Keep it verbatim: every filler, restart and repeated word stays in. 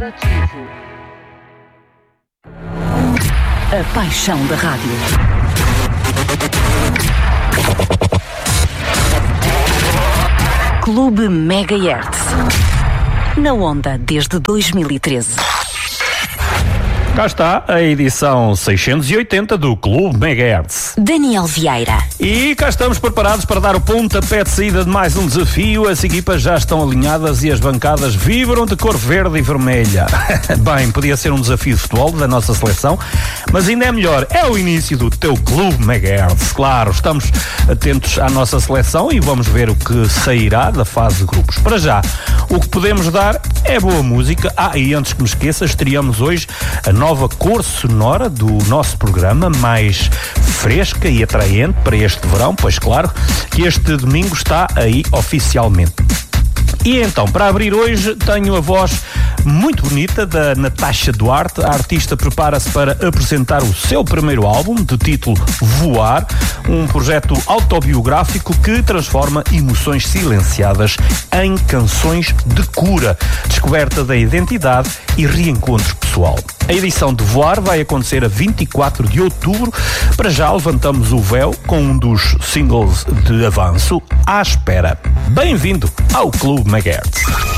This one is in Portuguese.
Interativo. A paixão da rádio. Clube Megahertz. Na onda desde dois mil e treze. Cá está a edição seiscentos e oitenta do Clube Megahertz. Daniel Vieira. E cá estamos preparados para dar o pontapé de saída de mais um desafio. As equipas já estão alinhadas e as bancadas vibram de cor verde e vermelha. Bem, podia ser um desafio de futebol da nossa seleção, mas ainda é melhor. É o início do teu Clube Megahertz. Claro, estamos atentos à nossa seleção e vamos ver o que sairá da fase de grupos. Para já, o que podemos dar é boa música. Ah, e antes que me esqueça, estreamos hoje a nova cor sonora do nosso programa, mais fresca e atraente para este verão, pois claro que este domingo está aí oficialmente. E então, para abrir hoje, tenho a voz muito bonita da Natasha Duarte. A artista prepara-se para apresentar o seu primeiro álbum, de título Voar, um projeto autobiográfico que transforma emoções silenciadas em canções de cura, descoberta da identidade e reencontro pessoal. A edição de Voar vai acontecer a vinte e quatro de outubro. Para já levantamos o véu com um dos singles de avanço, À Espera. Bem-vindo ao Clube Megahertz.